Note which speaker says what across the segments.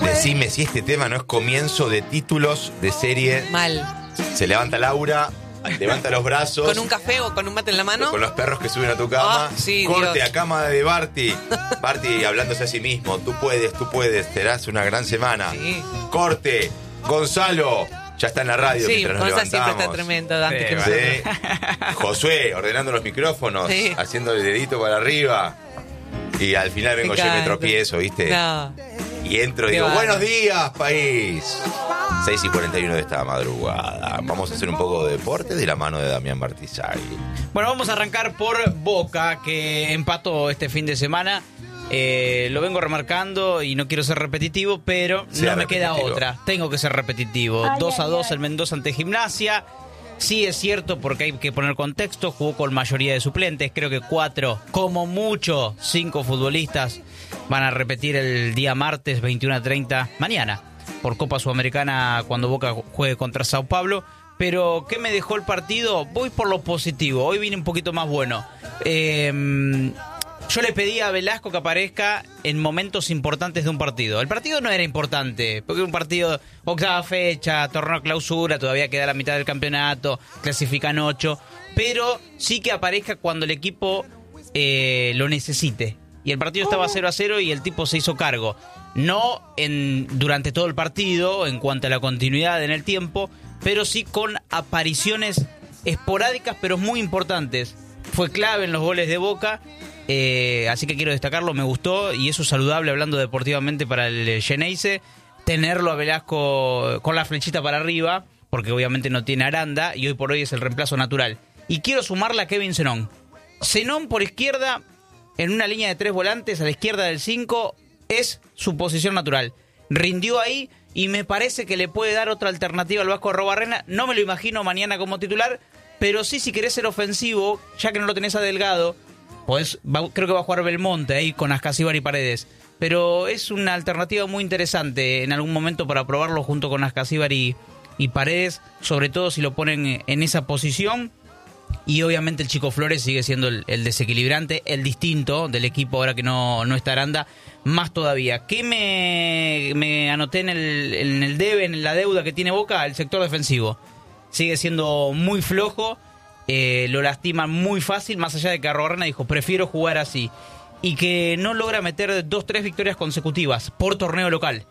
Speaker 1: Decime si este tema no es comienzo de títulos de serie.
Speaker 2: Mal.
Speaker 1: Se levanta Laura, levanta los brazos.
Speaker 2: ¿Con un café o con un mate en la mano?
Speaker 1: Con los perros que suben a tu cama.
Speaker 2: Sí,
Speaker 1: Corte
Speaker 2: Dios.
Speaker 1: a cama de Barty. Barty hablándose a sí mismo. Tú puedes, serás una gran semana.
Speaker 2: Sí.
Speaker 1: Corte, Gonzalo. Ya está en la radio
Speaker 2: Sí,
Speaker 1: mientras nos
Speaker 2: Gonza siempre
Speaker 1: levantamos.
Speaker 2: está tremendo, Dante.
Speaker 3: Sí,
Speaker 2: que
Speaker 3: va.
Speaker 2: nosotros.
Speaker 1: Josué ordenando los micrófonos,
Speaker 2: Sí.
Speaker 1: haciendo el dedito para arriba. Y al final vengo
Speaker 2: Me
Speaker 1: yo y me
Speaker 2: encanta.
Speaker 1: tropiezo, ¿viste?
Speaker 2: No.
Speaker 1: Y entro y
Speaker 2: Qué
Speaker 1: digo,
Speaker 2: bárbaro.
Speaker 1: buenos días, país. 6:41 de esta madrugada. Vamos a hacer un poco de deporte de la mano de Damián Bartizari.
Speaker 3: Bueno, vamos a arrancar por Boca, que empató este fin de semana. Lo vengo remarcando y no quiero ser repetitivo, pero
Speaker 1: Sea
Speaker 3: no me queda
Speaker 1: repetitivo.
Speaker 3: otra. Tengo que ser repetitivo. 2-2 el Mendoza ante Gimnasia. Sí es cierto, porque hay que poner contexto, jugó con mayoría de suplentes, creo que 4, como mucho, 5 futbolistas van a repetir el día martes 21:30, mañana, por Copa Sudamericana cuando Boca juegue contra Sao Paulo. Pero, ¿qué me dejó el partido? Voy por lo positivo, hoy viene un poquito más bueno. Yo le pedí a Velasco que aparezca en momentos importantes de un partido. El partido no era importante, porque era un partido, octava fecha, torneo clausura, todavía queda la mitad del campeonato, clasifican 8, pero sí que aparezca cuando el equipo lo necesite. Y el partido estaba 0-0 y el tipo se hizo cargo. No durante todo el partido, en cuanto a la continuidad en el tiempo, pero sí con apariciones esporádicas, pero muy importantes. Fue clave en los goles de Boca. Así que quiero destacarlo, me gustó y eso es saludable hablando deportivamente para el Geneise, tenerlo a Velasco con la flechita para arriba, porque obviamente no tiene Aranda y hoy por hoy es el reemplazo natural. Y quiero sumarle a Kevin Zenón. Zenón por izquierda, en una línea de 3 volantes, a la izquierda del 5, es su posición natural. Rindió ahí y me parece que le puede dar otra alternativa al Vasco Arrobarrena. No me lo imagino mañana como titular, pero sí, si querés ser ofensivo, ya que no lo tenés a Delgado, pues creo que va a jugar Belmonte ahí con Ascasíbar y Paredes. Pero es una alternativa muy interesante en algún momento para probarlo junto con Ascasíbar y Paredes, sobre todo si lo ponen en esa posición. Y obviamente el Chico Flores sigue siendo el desequilibrante, el distinto del equipo ahora que no está Aranda, más todavía. ¿Qué me anoté en el debe, en la deuda que tiene Boca? El sector defensivo. Sigue siendo muy flojo. Lo lastiman muy fácil, más allá de que Arrobarrena dijo prefiero jugar así, y que no logra meter 2-3 victorias consecutivas por torneo local,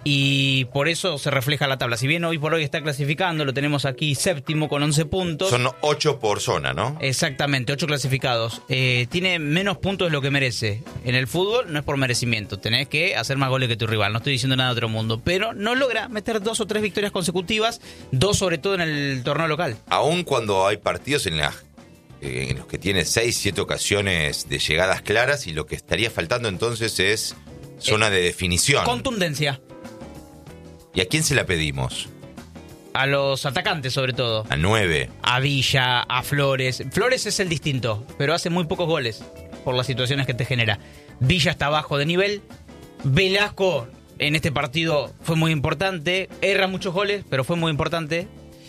Speaker 3: y por eso se refleja la tabla. Si bien hoy por hoy está clasificando, lo tenemos aquí séptimo con 11 puntos.
Speaker 1: Son 8 por zona, ¿no?
Speaker 3: Exactamente, 8 clasificados. Tiene menos puntos de lo que merece. En el fútbol no es por merecimiento, tenés que hacer más goles que tu rival, no estoy diciendo nada de otro mundo, pero no logra meter 2 o 3 victorias consecutivas, 2 sobre todo en el torneo local.
Speaker 1: Aún cuando hay partidos en los que tiene 6-7 ocasiones de llegadas claras, y lo que estaría faltando entonces es zona de definición.
Speaker 3: Contundencia.
Speaker 1: ¿Y a quién se la pedimos?
Speaker 3: A los atacantes, sobre todo.
Speaker 1: A 9.
Speaker 3: A Villa, a Flores. Flores es el distinto, pero hace muy pocos goles por las situaciones que te genera. Villa está bajo de nivel. Velasco en este partido fue muy importante. Erra muchos goles, pero fue muy importante.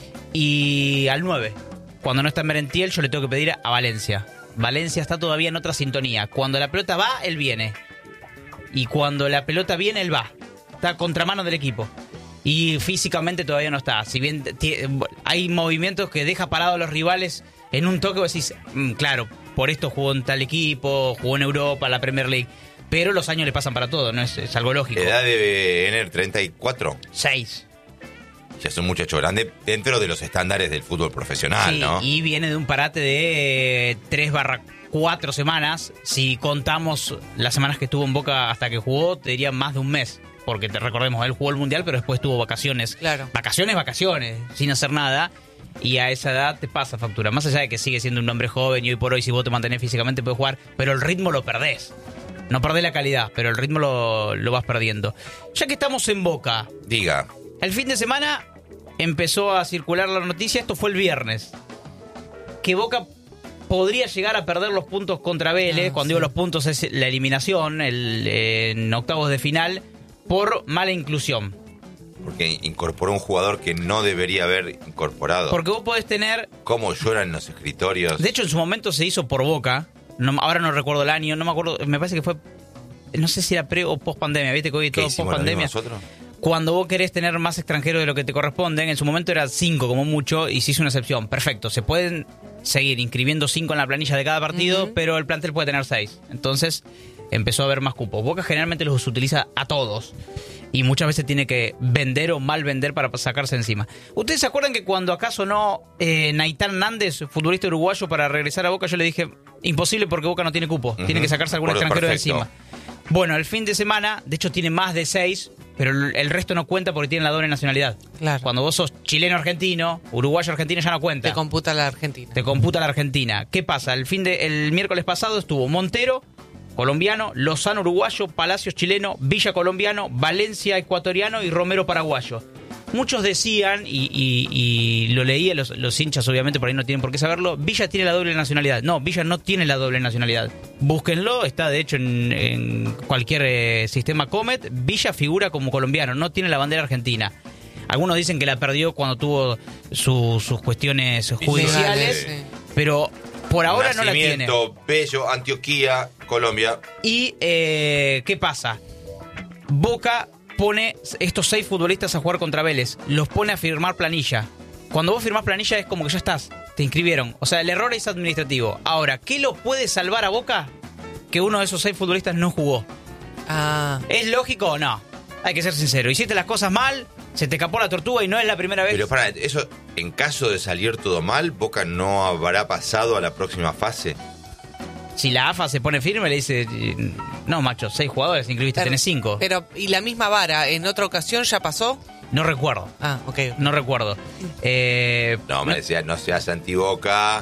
Speaker 3: Y al 9, cuando no está Merentiel, yo le tengo que pedir a Valencia. Valencia está todavía en otra sintonía. Cuando la pelota va, él viene. Y cuando la pelota viene, él va. Está a contramano del equipo. Y físicamente todavía no está. Si bien hay movimientos que deja parado a los rivales en un toque, vos decís, claro, por esto jugó en tal equipo, jugó en Europa, la Premier League. Pero los años le pasan para todo, ¿no? Es algo lógico.
Speaker 1: ¿Edad de Ener? 34.
Speaker 3: 6.
Speaker 1: Ya es un muchacho grande dentro de los estándares del fútbol profesional,
Speaker 3: Sí,
Speaker 1: ¿no?
Speaker 3: y viene de un parate de 3/4 semanas. Si contamos las semanas que estuvo en Boca hasta que jugó, te diría más de un mes. Porque recordemos, él jugó el Mundial, pero después tuvo vacaciones.
Speaker 2: Claro.
Speaker 3: Vacaciones, sin hacer nada. Y a esa edad te pasa factura. Más allá de que sigue siendo un hombre joven y hoy por hoy, si vos te mantenés físicamente, puedes jugar. Pero el ritmo lo perdés. No perdés la calidad, pero el ritmo lo vas perdiendo. Ya que estamos en Boca,
Speaker 1: Diga.
Speaker 3: el fin de semana empezó a circular la noticia, esto fue el viernes, que Boca podría llegar a perder los puntos contra Vélez. Cuando digo los puntos es la eliminación en octavos de final por mala inclusión.
Speaker 1: Porque incorporó un jugador que no debería haber incorporado.
Speaker 3: Porque vos podés tener...
Speaker 1: ¿Cómo lloran los escritorios?
Speaker 3: De hecho, en su momento se hizo por Boca. Ahora no recuerdo el año, no me acuerdo, me parece que fue no sé si era pre o post pandemia, viste que hoy
Speaker 1: ¿Qué
Speaker 3: todo
Speaker 1: hicimos
Speaker 3: post pandemia.
Speaker 1: nosotros?
Speaker 3: Cuando vos querés tener más extranjeros de lo que te corresponden, en su momento era 5 como mucho, y se hizo una excepción. Perfecto, se pueden seguir inscribiendo 5 en la planilla de cada partido, pero el plantel puede tener 6. Entonces empezó a haber más cupos. Boca generalmente los utiliza a todos, y muchas veces tiene que vender o mal vender para sacarse encima. ¿Ustedes se acuerdan que cuando acá sonó Naitán Hernández, futbolista uruguayo, para regresar a Boca, yo le dije, imposible porque Boca no tiene cupo, tiene que sacarse algún extranjero de encima? Bueno, el fin de semana, de hecho tiene más de 6, pero el resto no cuenta porque tienen la doble nacionalidad.
Speaker 2: Claro.
Speaker 3: Cuando vos sos chileno-argentino, uruguayo-argentino ya no cuenta.
Speaker 2: Te computa la Argentina.
Speaker 3: Te computa la Argentina. ¿Qué pasa? El miércoles pasado estuvo Montero, colombiano, Lozano, uruguayo, Palacios, chileno, Villa, colombiano, Valencia, ecuatoriano y Romero, paraguayo. Muchos decían, y lo leía, los hinchas obviamente por ahí no tienen por qué saberlo, Villa tiene la doble nacionalidad. No, Villa no tiene la doble nacionalidad. Búsquenlo, está de hecho en cualquier sistema Comet. Villa figura como colombiano, no tiene la bandera argentina. Algunos dicen que la perdió cuando tuvo sus cuestiones judiciales,
Speaker 2: Sí.
Speaker 3: pero por ahora no la tiene.
Speaker 1: Nacimiento, Bello, Antioquía, Colombia.
Speaker 3: Y ¿qué pasa? Boca pone estos 6 futbolistas a jugar contra Vélez, los pone a firmar planilla. Cuando vos firmás planilla es como que ya estás, te inscribieron. O sea, el error es administrativo. Ahora, ¿qué lo puede salvar a Boca? Que uno de esos 6 futbolistas no jugó.
Speaker 2: Ah.
Speaker 3: ¿Es lógico o no? Hay que ser sincero. Hiciste las cosas mal, se te escapó la tortuga y no es la primera vez.
Speaker 1: Pero para eso, en caso de salir todo mal, Boca no habrá pasado a la próxima fase.
Speaker 3: Si la AFA se pone firme, le dice, no, macho, 6 jugadores, inscribiste, tenés 5.
Speaker 2: Pero, ¿y la misma vara en otra ocasión ya pasó?
Speaker 3: No recuerdo.
Speaker 2: Ah, ok.
Speaker 3: No recuerdo.
Speaker 1: No, me decía, no seas antiboca.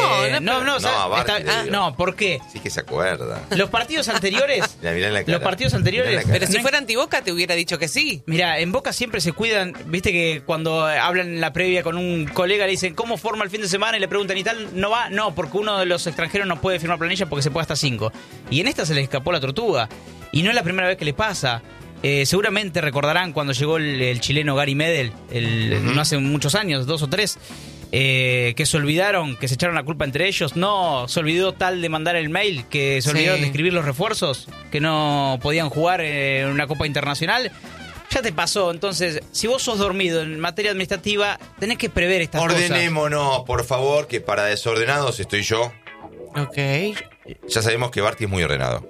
Speaker 3: No, ¿por qué?
Speaker 1: Sí que se acuerda.
Speaker 3: Los partidos anteriores.
Speaker 1: Mirá en la cara.
Speaker 3: Los partidos anteriores.
Speaker 1: Mirá en la cara.
Speaker 2: Pero si fuera antiboca te hubiera dicho que sí.
Speaker 3: Mira, en Boca siempre se cuidan. Viste que cuando hablan en la previa con un colega le dicen, ¿cómo forma el fin de semana? Y le preguntan, ¿y tal? ¿No va? No, porque uno de los extranjeros no puede firmar planilla porque se puede hasta 5. Y en esta se le escapó la tortuga. Y no es la primera vez que le pasa. Seguramente recordarán cuando llegó el chileno Gary Medel, no hace muchos años, 2 o 3, que se olvidaron, que se echaron la culpa entre ellos. No, se olvidó tal de mandar el mail, que se olvidaron de escribir los refuerzos, que no podían jugar en una Copa Internacional. Ya te pasó, entonces, si vos sos dormido en materia administrativa, tenés que prever estas cosas.
Speaker 1: Ordenémonos, por favor, que para desordenados estoy yo.
Speaker 2: Ok.
Speaker 1: Ya sabemos que Barty es muy ordenado.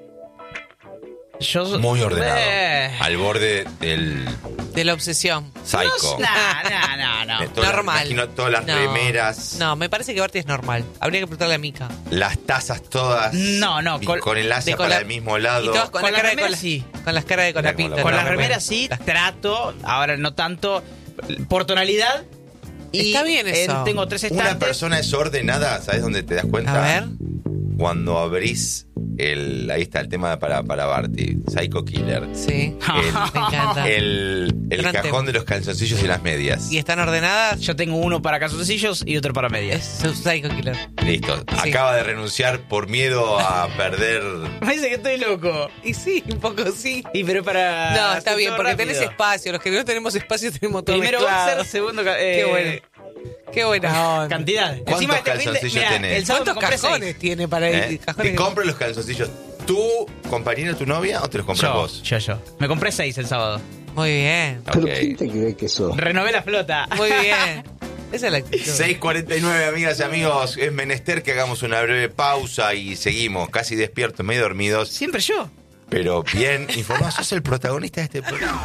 Speaker 3: Muy
Speaker 1: ordenado. Al borde del
Speaker 2: De la obsesión.
Speaker 1: psycho.
Speaker 3: No.
Speaker 2: Normal.
Speaker 1: Imagino todas las remeras.
Speaker 2: No, me parece que Barty es normal. Habría que preguntarle a Mica.
Speaker 1: Las tazas todas.
Speaker 3: No.
Speaker 1: Con el asa para el mismo lado.
Speaker 2: Y todas con
Speaker 3: Con
Speaker 2: la
Speaker 3: la
Speaker 2: cara de
Speaker 3: remera sí.
Speaker 2: Con las caras de Colapinto.
Speaker 1: Con
Speaker 3: Con
Speaker 1: la
Speaker 3: las remeras sí, trato, ahora no tanto, por tonalidad. Y
Speaker 2: Está bien eso.
Speaker 3: Tengo 3 estantes.
Speaker 1: Una persona es ordenada, ¿sabes dónde te das cuenta?
Speaker 2: A ver.
Speaker 1: Cuando abrís ahí está el tema para Barty, Psycho Killer.
Speaker 2: Sí. Me encanta.
Speaker 1: El
Speaker 2: Gran
Speaker 1: cajón
Speaker 2: tema.
Speaker 1: de los calzoncillos y las medias.
Speaker 2: ¿Y están ordenadas?
Speaker 3: Yo tengo uno para calzoncillos y otro para medias.
Speaker 2: Es Psycho Killer.
Speaker 1: Listo.
Speaker 2: Sí.
Speaker 1: Acaba de renunciar por miedo a perder.
Speaker 3: Me dice que estoy loco.
Speaker 2: Y sí, un poco sí.
Speaker 3: Y pero para...
Speaker 2: No,
Speaker 3: hacer
Speaker 2: está bien,
Speaker 3: todo
Speaker 2: porque
Speaker 3: rápido.
Speaker 2: tenés espacio. Los que no tenemos espacio tenemos todo
Speaker 3: Primero
Speaker 2: mezclado.
Speaker 3: boxer, segundo...
Speaker 2: Qué bueno. Qué buena onda.
Speaker 3: Cantidad.
Speaker 1: ¿Cuántos
Speaker 3: este fin de-
Speaker 1: calzoncillos
Speaker 3: mirá,
Speaker 1: tenés?
Speaker 3: El sábado me
Speaker 2: ¿Cuántos
Speaker 3: compré
Speaker 2: cajones
Speaker 3: 6.
Speaker 2: tiene para ir?
Speaker 1: ¿Te compras los calzoncillos tu compañera, tu novia o te los compras vos?
Speaker 3: Yo. Me compré 6 el sábado.
Speaker 2: Muy bien.
Speaker 1: Ok.
Speaker 4: ¿Quién te cree que sos?
Speaker 3: Renové la flota.
Speaker 2: Muy bien. Esa es la actitud.
Speaker 1: 6:49, amigas y amigos. Es menester que hagamos una breve pausa y seguimos casi despiertos, medio dormidos,
Speaker 3: Siempre yo.
Speaker 1: pero bien informados. Sos el protagonista de este programa.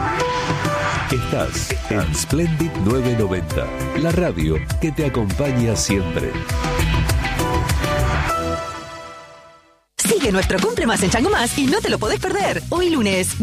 Speaker 5: Estás en Splendid 990, la radio que te acompaña siempre.
Speaker 6: Sigue nuestro Cumple Más en Chango Más y no te lo podés perder. Hoy lunes